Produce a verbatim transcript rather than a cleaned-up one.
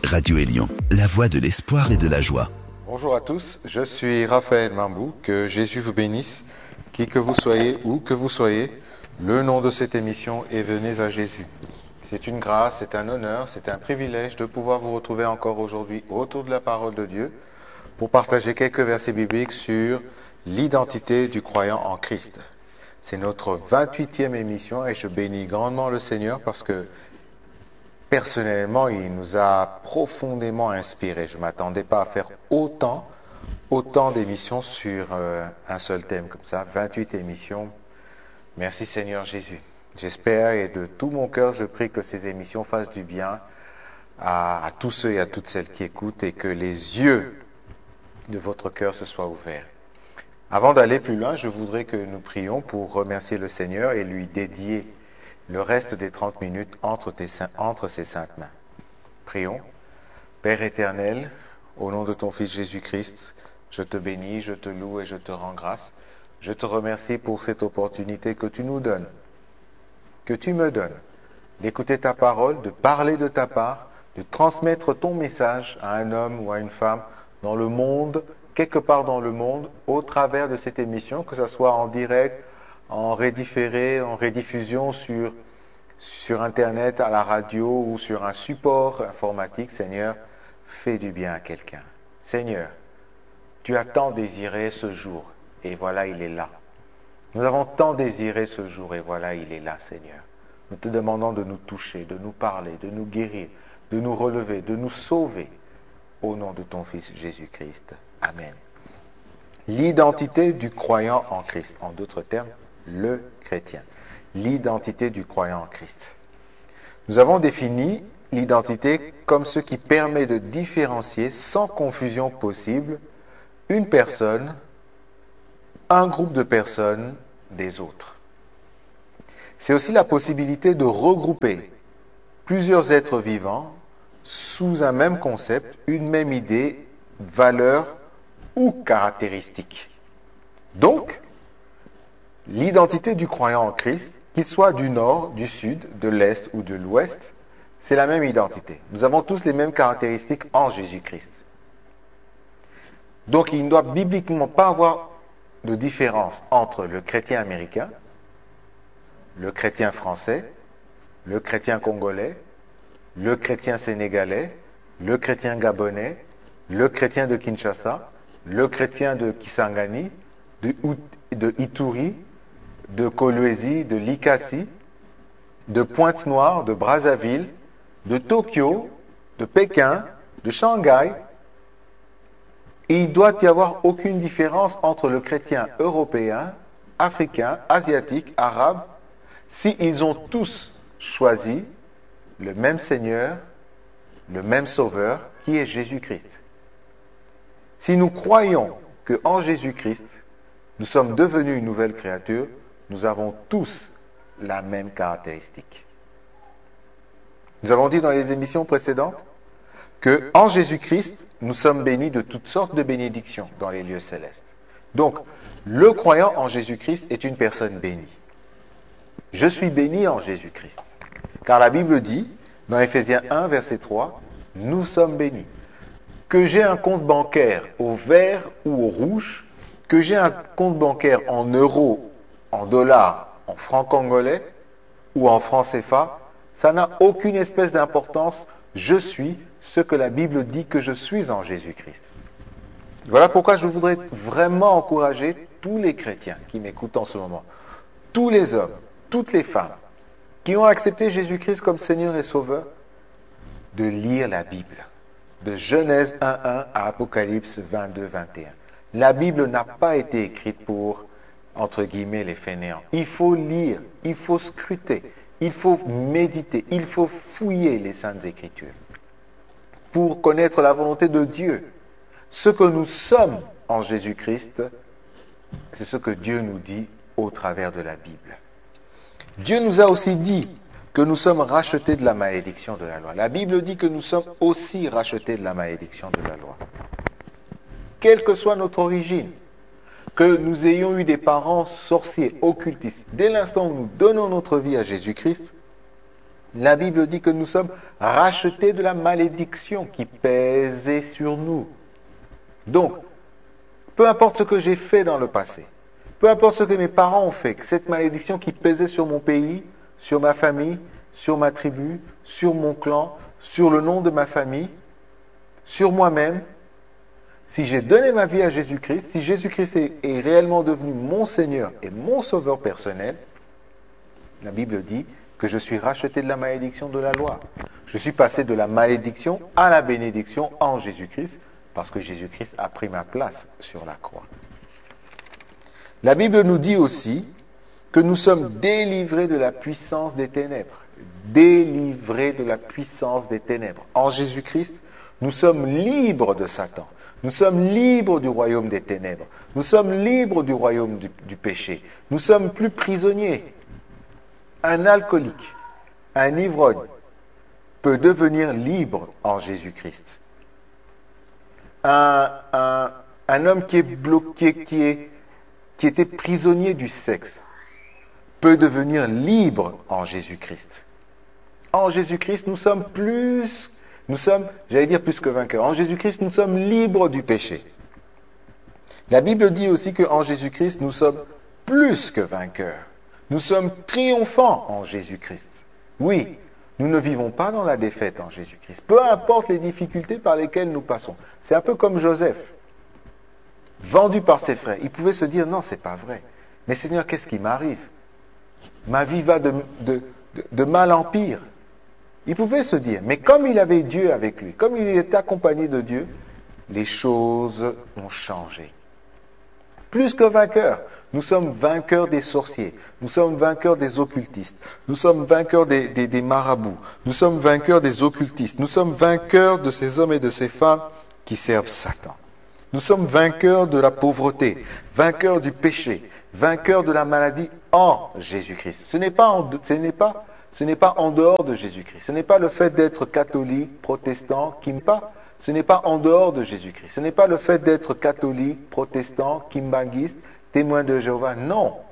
Radio Élion, la voix de l'espoir et de la joie. Bonjour à tous, je suis Raphaël Mambou, que Jésus vous bénisse, qui que vous soyez, où que vous soyez, le nom de cette émission est Venez à Jésus. C'est une grâce, c'est un honneur, c'est un privilège de pouvoir vous retrouver encore aujourd'hui autour de la parole de Dieu pour partager quelques versets bibliques sur l'identité du croyant en Christ. C'est notre vingt-huitième émission et je bénis grandement le Seigneur parce que personnellement, il nous a profondément inspirés. Je ne m'attendais pas à faire autant, autant d'émissions sur euh, un seul thème comme ça, vingt-huit émissions. Merci Seigneur Jésus. J'espère et de tout mon cœur, je prie que ces émissions fassent du bien à, à tous ceux et à toutes celles qui écoutent et que les yeux de votre cœur se soient ouverts. Avant d'aller plus loin, je voudrais que nous prions pour remercier le Seigneur et lui dédier le reste des trente minutes entre, tes, entre ses saintes mains. Prions. Père éternel, au nom de ton Fils Jésus-Christ, je te bénis, je te loue et je te rends grâce. Je te remercie pour cette opportunité que tu nous donnes, que tu me donnes, d'écouter ta parole, de parler de ta part, de transmettre ton message à un homme ou à une femme dans le monde, quelque part dans le monde, au travers de cette émission, que ce soit en direct, en redifféré, en rediffusion sur, sur Internet, à la radio ou sur un support informatique. Seigneur, fais du bien à quelqu'un. Seigneur, tu as tant désiré ce jour et voilà, il est là. Nous avons tant désiré ce jour et voilà, il est là, Seigneur. Nous te demandons de nous toucher, de nous parler, de nous guérir, de nous relever, de nous sauver. Au nom de ton Fils Jésus-Christ. Amen. L'identité du croyant en Christ. En d'autres termes, le chrétien. L'identité du croyant en Christ. Nous avons défini l'identité comme ce qui permet de différencier sans confusion possible une personne, un groupe de personnes des autres. C'est aussi la possibilité de regrouper plusieurs êtres vivants sous un même concept, une même idée, valeur ou caractéristique. Donc, l'identité du croyant en Christ, qu'il soit du nord, du sud, de l'est ou de l'ouest, c'est la même identité. Nous avons tous les mêmes caractéristiques en Jésus-Christ. Donc, il ne doit bibliquement pas avoir de différence entre le chrétien américain, le chrétien français, le chrétien congolais, le chrétien sénégalais, le chrétien gabonais, le chrétien de Kinshasa, le chrétien de Kisangani, de, de Ituri, de Kolwezi, de Likasi, de Pointe-Noire, de Brazzaville, de Tokyo, de Pékin, de Shanghai. Et il doit y avoir aucune différence entre le chrétien européen, africain, asiatique, arabe, s'ils ont tous choisi le même Seigneur, le même Sauveur, qui est Jésus-Christ. Si nous croyons qu'en Jésus-Christ, nous sommes devenus une nouvelle créature, nous avons tous la même caractéristique. Nous avons dit dans les émissions précédentes qu'en Jésus-Christ, nous sommes bénis de toutes sortes de bénédictions dans les lieux célestes. Donc, le croyant en Jésus-Christ est une personne bénie. Je suis béni en Jésus-Christ. Car la Bible dit, dans Éphésiens un, verset trois, « Nous sommes bénis. Que j'ai un compte bancaire au vert ou au rouge, que j'ai un compte bancaire en euros, en dollars, en francs congolais ou en francs C F A, ça n'a aucune espèce d'importance. Je suis ce que la Bible dit que je suis en Jésus-Christ. » Voilà pourquoi je voudrais vraiment encourager tous les chrétiens qui m'écoutent en ce moment, tous les hommes, toutes les femmes, qui ont accepté Jésus-Christ comme Seigneur et Sauveur, de lire la Bible. De Genèse un un à Apocalypse vingt-deux vingt et un. La Bible n'a pas été écrite pour, entre guillemets, les fainéants. Il faut lire, il faut scruter, il faut méditer, il faut fouiller les Saintes Écritures pour connaître la volonté de Dieu. Ce que nous sommes en Jésus-Christ, c'est ce que Dieu nous dit au travers de la Bible. Dieu nous a aussi dit que nous sommes rachetés de la malédiction de la loi. La Bible dit que nous sommes aussi rachetés de la malédiction de la loi. Quelle que soit notre origine, que nous ayons eu des parents sorciers, occultistes, dès l'instant où nous donnons notre vie à Jésus-Christ, La Bible dit que nous sommes rachetés de la malédiction qui pesait sur nous. Donc, peu importe ce que j'ai fait dans le passé, peu importe ce que mes parents ont fait, cette malédiction qui pesait sur mon pays, sur ma famille, sur ma tribu, sur mon clan, sur le nom de ma famille, sur moi-même, si j'ai donné ma vie à Jésus-Christ, si Jésus-Christ est, est réellement devenu mon Seigneur et mon Sauveur personnel, la Bible dit que je suis racheté de la malédiction de la loi. Je suis passé de la malédiction à la bénédiction en Jésus-Christ, parce que Jésus-Christ a pris ma place sur la croix. La Bible nous dit aussi que nous sommes délivrés de la puissance des ténèbres. Délivrés de la puissance des ténèbres. En Jésus-Christ, nous sommes libres de Satan. Nous sommes libres du royaume des ténèbres. Nous sommes libres du royaume du, du péché. Nous sommes plus prisonniers. Un alcoolique, un ivrogne peut devenir libre en Jésus-Christ. Un, un, un homme qui est bloqué, qui, est, qui était prisonnier du sexe, peut devenir libre en Jésus-Christ. En Jésus-Christ, nous sommes plus, nous sommes, j'allais dire plus que vainqueurs. En Jésus-Christ, nous sommes libres du péché. La Bible dit aussi qu'en Jésus-Christ, nous sommes plus que vainqueurs. Nous sommes triomphants en Jésus-Christ. Oui, nous ne vivons pas dans la défaite en Jésus-Christ. Peu importe les difficultés par lesquelles nous passons. C'est un peu comme Joseph, vendu par ses frères. Il pouvait se dire, non, c'est pas vrai. Mais Seigneur, qu'est-ce qui m'arrive? Ma vie va de, de, de, de mal en pire. Il pouvait se dire, mais comme il avait Dieu avec lui, comme il était accompagné de Dieu, les choses ont changé. Plus que vainqueurs, nous sommes vainqueurs des sorciers, nous sommes vainqueurs des occultistes, nous sommes vainqueurs des, des, des marabouts, nous sommes vainqueurs des occultistes, nous sommes vainqueurs de ces hommes et de ces femmes qui servent Satan. Nous sommes vainqueurs de la pauvreté, vainqueurs du péché, vainqueurs de la maladie en Jésus-Christ. Ce n'est pas en, ce n'est pas, ce n'est pas en dehors de Jésus-Christ. Ce n'est pas le fait d'être catholique, protestant, qui me pas. Ce n'est pas en dehors de Jésus-Christ. Ce n'est pas le fait d'être catholique, protestant, kimbanguiste, témoin de Jéhovah. Non.